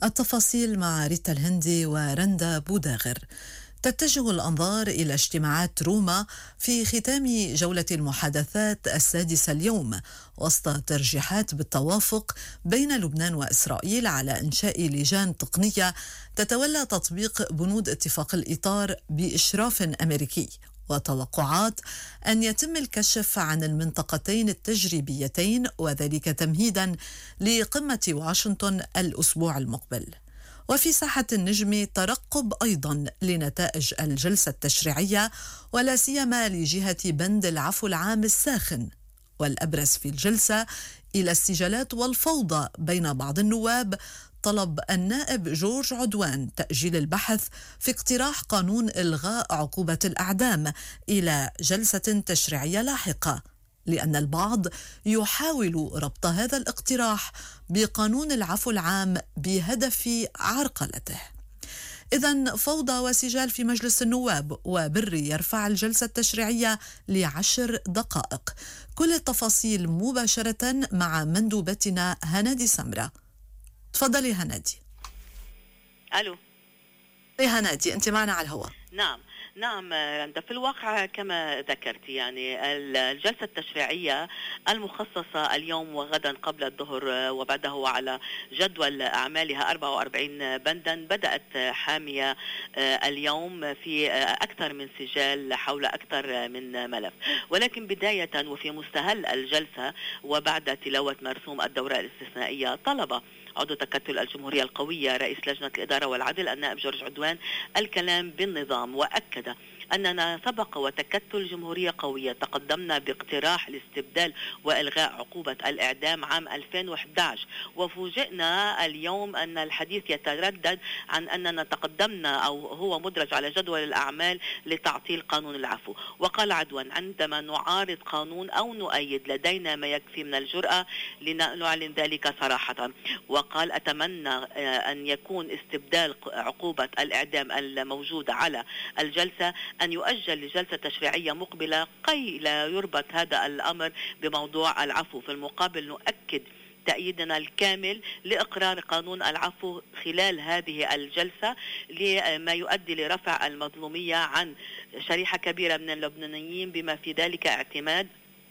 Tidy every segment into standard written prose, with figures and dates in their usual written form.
التفاصيل مع ريتا الهندي ورندا بوداغر. تتجه الأنظار إلى اجتماعات روما في ختام جولة المحادثات السادسة اليوم، وسط ترجيحات بالتوافق بين لبنان وإسرائيل على إنشاء لجان تقنية تتولى تطبيق بنود اتفاق الإطار بإشراف أمريكي، وتوقعات أن يتم الكشف عن المنطقتين التجريبيتين، وذلك تمهيدا لقمة واشنطن الأسبوع المقبل. وفي ساحة النجم ترقب أيضا لنتائج الجلسة التشريعية، ولا سيما لجهة بند العفو العام الساخن، والأبرز في الجلسة إلى السجالات والفوضى بين بعض النواب طلب النائب جورج عدوان تأجيل البحث في اقتراح قانون إلغاء عقوبة الأعدام إلى جلسة تشريعية لاحقة، لأن البعض يحاول ربط هذا الاقتراح بقانون العفو العام بهدف عرقلته. إذن فوضى وسجال في مجلس النواب، وبري يرفع الجلسة التشريعية ل10 دقائق. كل التفاصيل مباشرة مع مندوبتنا هنادي سمرة. تفضلي هنادي. ألو. هنادي، أنت معنا على الهواء. نعم رندا، في الواقع كما ذكرت يعني الجلسة التشريعية المخصصة اليوم وغدا قبل الظهر وبعده على جدول أعمالها 44 بندا بدأت حامية اليوم في أكثر من سجال حول أكثر من ملف، ولكن بداية وفي مستهل الجلسة وبعد تلاوة مرسوم الدورة الاستثنائية طلب عضو تكتل الجمهورية القوية رئيس لجنة الإدارة والعدل النائب جورج عدوان الكلام بالنظام، وأكد أننا سبق وتكتل جمهورية قوية تقدمنا باقتراح الاستبدال وإلغاء عقوبة الإعدام عام 2011، وفوجئنا اليوم أن الحديث يتردد عن أننا تقدمنا أو هو مدرج على جدول الأعمال لتعطيل قانون العفو. وقال عدوان: عندما نعارض قانون أو نؤيد لدينا ما يكفي من الجرأة لنعلن ذلك صراحة. وقال: أتمنى أن يكون استبدال عقوبة الإعدام الموجودة على الجلسة أن يؤجل لجلسة تشريعية مقبلة كي لا يربط هذا الأمر بموضوع العفو. في المقابل نؤكد تأييدنا الكامل لإقرار قانون العفو خلال هذه الجلسة لما يؤدي لرفع المظلومية عن شريحة كبيرة من اللبنانيين، بما في ذلك اعتماد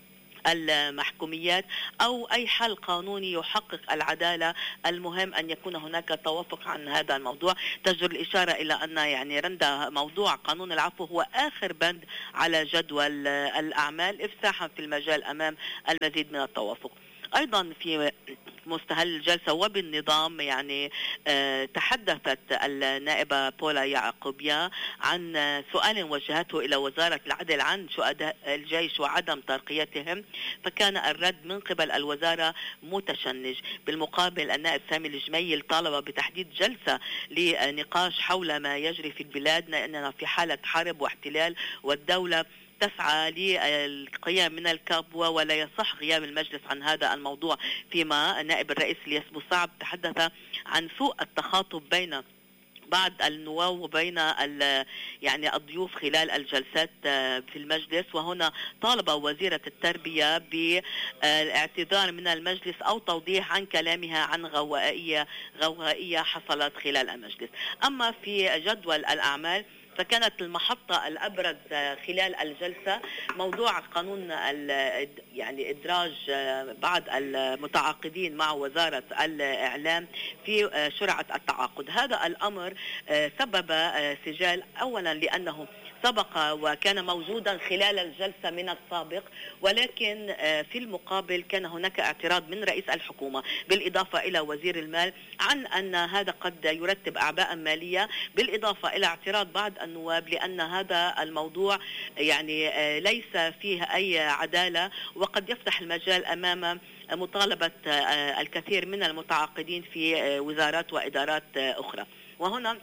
المحكوميات أو أي حل قانوني يحقق العدالة. المهم أن يكون هناك توافق عن هذا الموضوع. تجدر الإشارة إلى أن يعني رندا موضوع قانون العفو هو آخر بند على جدول الأعمال، إفساحا في المجال أمام المزيد من التوافق. أيضا في مستهل الجلسة وبالنظام يعني تحدثت النائبة بولا يعقوبيا عن سؤال وجهته إلى وزارة العدل عن شهداء الجيش وعدم ترقيتهم، فكان الرد من قبل الوزارة متشنج. بالمقابل النائب سامي الجميل طالب بتحديد جلسة لنقاش حول ما يجري في البلاد، لأننا في حالة حرب واحتلال والدولة تسعى للقيام من الكبوة ولا يصح غياب المجلس عن هذا الموضوع. فيما نائب الرئيس الياس بوصعب تحدث عن سوء التخاطب بين بعض النواب وبين يعني الضيوف خلال الجلسات في المجلس، وهنا طالب وزيرة التربية بالاعتذار من المجلس أو توضيح عن كلامها عن غوائية حصلت خلال المجلس. أما في جدول الأعمال فكانت المحطة الأبرز خلال الجلسة موضوع قانون يعني إدراج بعض المتعاقدين مع وزارة الإعلام في شرعة التعاقد. هذا الأمر سبب سجال، أولا لأنه سبق وكان موجودا خلال الجلسة من السابق، ولكن في المقابل كان هناك اعتراض من رئيس الحكومة بالإضافة إلى وزير المال عن أن هذا قد يرتب أعباء مالية، بالإضافة إلى اعتراض بعض النواب لأن هذا الموضوع يعني ليس فيه أي عدالة وقد يفتح المجال أمام مطالبة الكثير من المتعاقدين في وزارات وإدارات أخرى. وهنا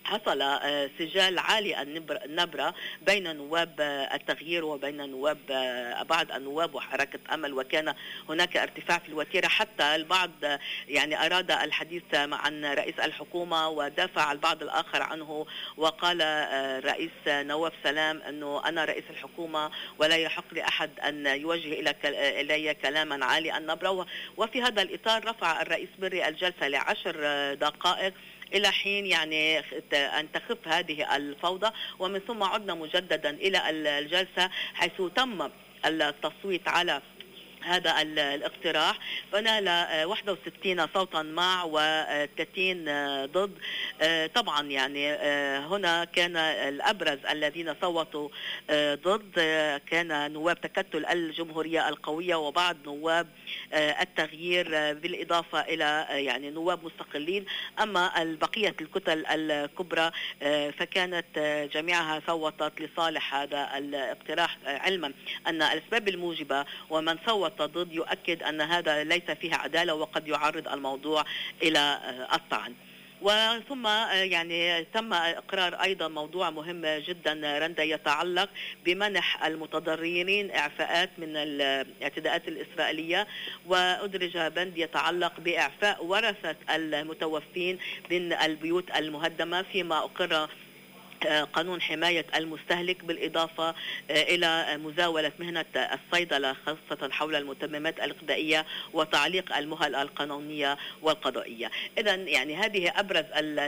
حصل سجال عالي النبرة بين نواب التغيير وبين نواب بعض النواب وحركة أمل، وكان هناك ارتفاع في الوتيرة، حتى البعض يعني أراد الحديث عن رئيس الحكومة ودافع البعض الآخر عنه، وقال رئيس نواف سلام أنه أنا رئيس الحكومة ولا يحق لأحد أن يوجه إلي كلاما عالي النبرة. وفي هذا الإطار رفع الرئيس بري الجلسة ل10 دقائق إلى حين يعني أن تخف هذه الفوضى، ومن ثم عدنا مجددا إلى الجلسة حيث تم التصويت على هذا الاقتراح، فنال 61 صوتا مع و30 ضد. طبعا يعني هنا كان الأبرز الذين صوتوا ضد كان نواب تكتل الجمهورية القوية وبعض نواب التغيير، بالإضافة إلى يعني نواب مستقلين. أما البقية الكتل الكبرى فكانت جميعها صوتت لصالح هذا الاقتراح، علما أن الأسباب الموجبة ومن صوت ضد يؤكد أن هذا ليس فيها عدالة وقد يعرض الموضوع إلى الطعن. وثم يعني تم إقرار أيضا موضوع مهم جدا رندا يتعلق بمنح المتضررين إعفاءات من الاعتداءات الإسرائيلية، وأدرج بند يتعلق بإعفاء ورثة المتوفين من البيوت المهدمة، فيما أقر قانون حماية المستهلك، بالإضافة إلى مزاولة مهنة الصيدلة خاصة حول المتممات الغذائية وتعليق المهل القانونية والقضائية. إذن يعني هذه أبرز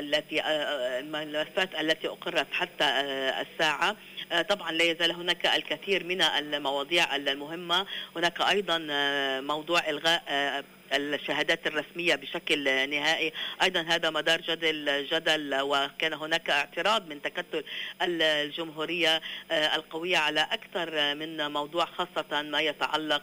الملفات التي أقرت حتى الساعة. طبعا لا يزال هناك الكثير من المواضيع المهمة. هناك أيضا موضوع إلغاء الشهادات الرسمية بشكل نهائي، أيضا هذا مدار جدل، وكان هناك اعتراض من تكتل الجمهورية القوية على أكثر من موضوع، خاصة ما يتعلق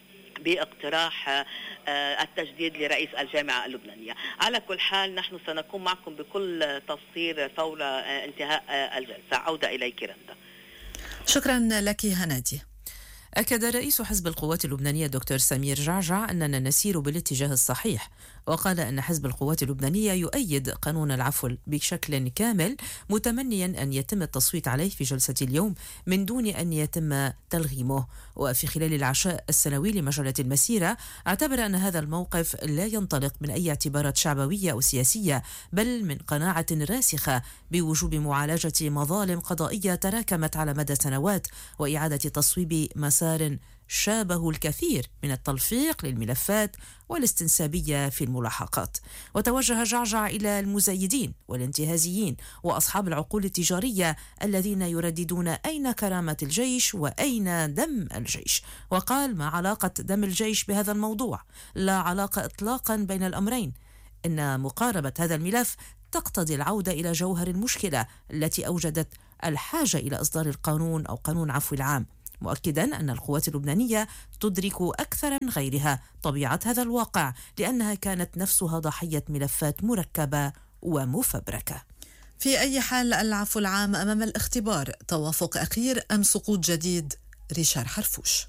باقتراح التجديد لرئيس الجامعة اللبنانية. على كل حال نحن سنكون معكم بكل تفصيل فور انتهاء الجلسة. عودة إليك رندا. شكرا لك هنادي. أكد رئيس حزب القوات اللبنانية دكتور سمير جعجع أننا نسير بالاتجاه الصحيح، وقال أن حزب القوات اللبنانية يؤيد قانون العفو بشكل كامل، متمنيا أن يتم التصويت عليه في جلسة اليوم من دون أن يتم تلغيمه. وفي خلال العشاء السنوي لمجلة المسيرة اعتبر أن هذا الموقف لا ينطلق من أي اعتبارات شعبوية أو سياسية، بل من قناعة راسخة بوجوب معالجة مظالم قضائية تراكمت على مدى سنوات، وإعادة تصويب مسار شابه الكثير من التلفيق للملفات والاستنسابية في الملاحقات. وتوجه جعجع إلى المزايدين والانتهازيين وأصحاب العقول التجارية الذين يرددون أين كرامة الجيش وأين دم الجيش، وقال: ما علاقة دم الجيش بهذا الموضوع؟ لا علاقة إطلاقا بين الأمرين. إن مقاربة هذا الملف تقتضي العودة إلى جوهر المشكلة التي أوجدت الحاجة إلى إصدار القانون أو قانون عفو العام، مؤكدا أن القوات اللبنانية تدرك أكثر من غيرها طبيعة هذا الواقع، لأنها كانت نفسها ضحية ملفات مركبة ومفبركة. في أي حال العفو العام أمام الاختبار، توافق أخير أم سقوط جديد؟ ريشار حرفوش.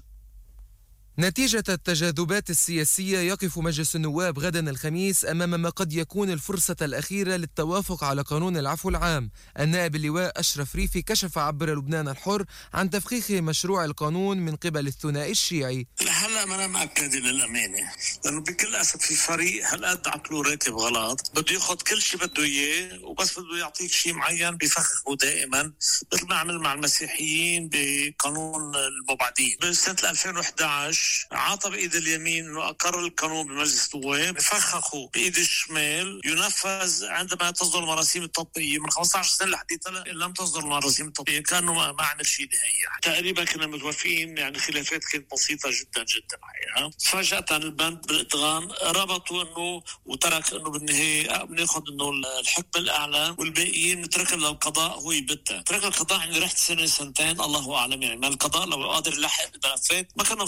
نتيجة التجاذبات السياسية يقف مجلس النواب غدا الخميس أمام ما قد يكون الفرصة الأخيرة للتوافق على قانون العفو العام. النائب اللواء أشرف ريفي كشف عبر لبنان الحر عن تفخيخ مشروع القانون من قبل الثنائي الشيعي. هلا ما أنا مأكد للأمانة، لأنه بكل أسف في فريق هالقد عقله راكب غلط، بده ياخد كل شيء بده إياه، وبس بده يعطيك شيء معين بيفخخه دائما، مثل ما عمل مع المسيحيين بقانون المبعدين بسنة 2011. عاطى بإيد اليمين انه اقر القانون بمجلس النواب، فخخوا بإيد الشمال ينفذ عندما تصدر المراسيم التطبيقية. من 15 سنة لحديت لم تصدر المراسيم التطبيقية، كانوا ما عمل شيء نهائي. تقريبا كنا متوافقين، يعني خلافات كانت بسيطة جدا جدا. فجأة البند بالإدغام ربطوا انه وترك انه بالنهاية بناخذ انه الحكم الأعلى والباقيين نترك للقضاء هو يبدأ. ترك القضاء يعني رحت سنة سنتين الله أعلم، يعني ما القضاء لو قادر يلحق الملفات ما كنا وصلنا لهذا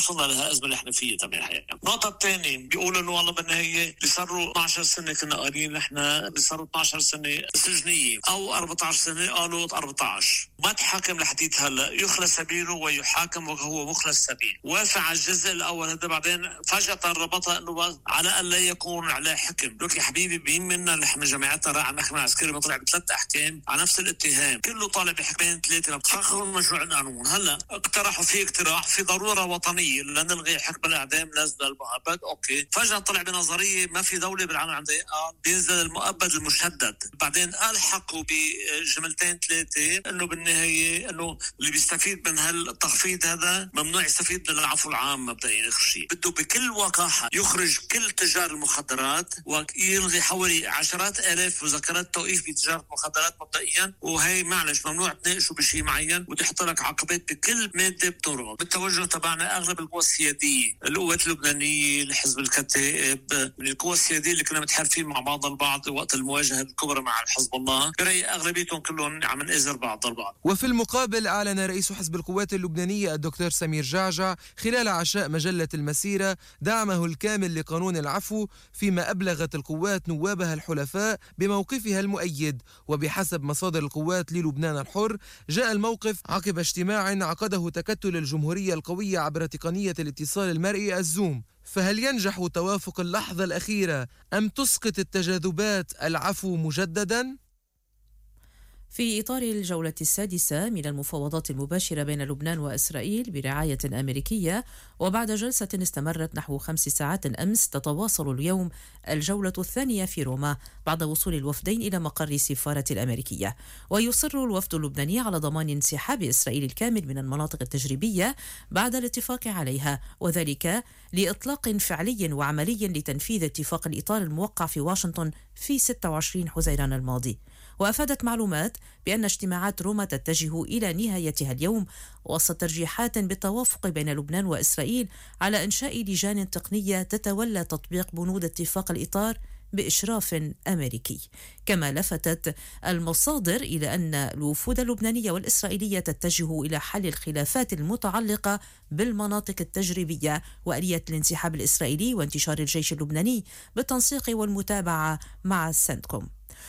الأزمة اللي احنا فيها تمام. النقطة الثانية بيقولوا إنه والله بالنهاية اللي صاروا 12 سنة كنا قارين نحن اللي صاروا 12 سنة سجنية أو 14 سنة قالوا 14 ما تحاكم لحديت هلا يخلى سبيله ويحاكم وهو مخلص سبيل. وافق على الجزء الأول هذا بعدين فجأة ربطها إنه على أن لا يكون عليه حكم. لك يا حبيبي بين منا اللي احنا جماعتنا راح على المحكمة العسكرية بنطلع بثلاث أحكام على نفس الاتهام كله طالع بحكمين ثلاثة فخروا مشروع القانون. هلا اقترحوا فيه اقتراح في ضرورة وطنية لنلغي حكم الإعدام نزل المؤبد. أوكي فجأة طلع بنظرية ما في دولة بالعالم عندها قال بينزل المؤبد المشدد. بعدين ألحقوا بجملتين ثلاثة إنه بالنهاية إنه اللي بيستفيد من هالتخفيض هذا ممنوع يستفيد من العفو العام مبدئيا. آخر شيء بده بكل وقاحة يخرج كل تجار المخدرات ويلغي حوالي عشرات آلاف مذكرات توقيف بتجارة مخدرات مبدئيا. وهي معلش ممنوع تناقشوا بشيء معين وتحط لك عقبات بكل مادة بطرق. بالتوجه تبعنا أغلب القوى السيادية القوات اللبنانية الحزب الكتائب من القوى السيادية اللي كنا متحالفين مع بعض البعض وقت المواجهة الكبرى مع الحزب الله برأي أغلبيتهم كلهم عم نأزر بعض البعض. وفي المقابل أعلن رئيس حزب القوات اللبنانية الدكتور سمير جعجع خلال عشاء مجلة المسيرة دعمه الكامل لقانون العفو فيما أبلغت القوات نوابها الحلفاء بموقفها المؤيد. وبحسب مصادر القوات للبنان الحر جاء الموقف عقب اجتماع عقده تكتل الجمهورية القوية عبر تقنية الاتصال المرئي الزوم. فهل ينجح توافق اللحظة الأخيرة أم تسقط التجاذبات العفو مجددا؟ في إطار الجولة السادسة من المفاوضات المباشرة بين لبنان وإسرائيل برعاية أمريكية وبعد جلسة استمرت نحو 5 ساعات أمس تتواصل اليوم الجولة الثانية في روما بعد وصول الوفدين إلى مقر السفارة الأمريكية. ويصر الوفد اللبناني على ضمان انسحاب إسرائيل الكامل من المناطق التجريبية بعد الاتفاق عليها وذلك لإطلاق فعلي وعملي لتنفيذ اتفاق الإطار الموقع في واشنطن في 26 حزيران الماضي. وأفادت معلومات بأن اجتماعات روما تتجه إلى نهايتها اليوم وسط ترجيحات بالتوافق بين لبنان وإسرائيل على إنشاء لجان تقنية تتولى تطبيق بنود اتفاق الإطار بإشراف أمريكي. كما لفتت المصادر إلى أن الوفود اللبنانية والإسرائيلية تتجه إلى حل الخلافات المتعلقة بالمناطق التجريبية وآلية الانسحاب الإسرائيلي وانتشار الجيش اللبناني بالتنسيق والمتابعة مع السنتكوم.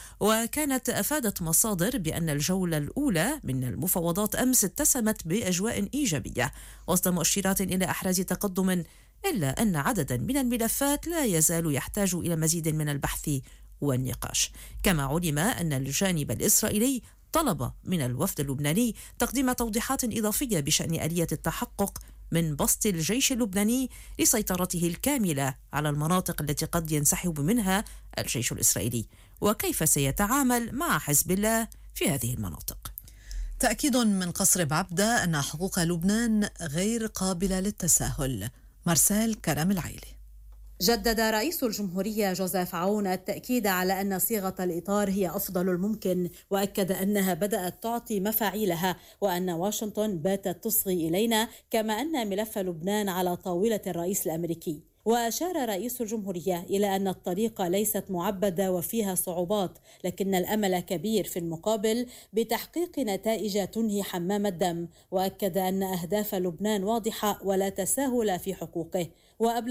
وكانت أفادت مصادر بأن الجولة الأولى من المفاوضات أمس اتسمت بأجواء إيجابية وسط مؤشرات إلى إحراز تقدم، إلا أن عددا من الملفات لا يزال يحتاج إلى مزيد من البحث والنقاش. كما علم أن الجانب الإسرائيلي طلب من الوفد اللبناني تقديم توضيحات إضافية بشأن آلية التحقق من بسط الجيش اللبناني لسيطرته الكاملة على المناطق التي قد ينسحب منها الجيش الإسرائيلي وكيف سيتعامل مع حزب الله في هذه المناطق. تأكيد من قصر بعبدة أن حقوق لبنان غير قابلة للتساهل. مرسال كرم العيلي. جدد رئيس الجمهورية جوزيف عون التأكيد على أن صيغة الإطار هي أفضل الممكن، وأكد أنها بدأت تعطي مفاعيلها وأن واشنطن باتت تصغي إلينا، كما أن ملف لبنان على طاولة الرئيس الأمريكي. وأشار رئيس الجمهورية إلى أن الطريق ليست معبدة وفيها صعوبات، لكن الأمل كبير في المقابل بتحقيق نتائج تنهي حمام الدم، وأكد أن أهداف لبنان واضحة ولا تساهل في حقوقه.